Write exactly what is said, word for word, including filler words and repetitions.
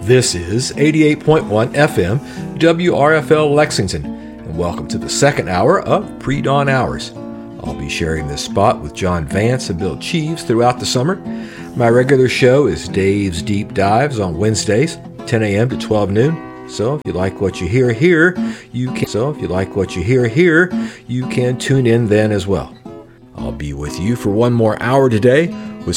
This is eighty-eight point one F M, W R F L Lexington, and welcome to the second hour of Pre-Dawn Hours. I'll be sharing this spot with John Vance and Bill Cheeves throughout the summer. My regular show is Dave's Deep Dives on Wednesdays, ten a.m. to twelve noon. So if you like what you hear here, you can so if you like what you hear here, you can tune in then as well. I'll be with you for one more hour today with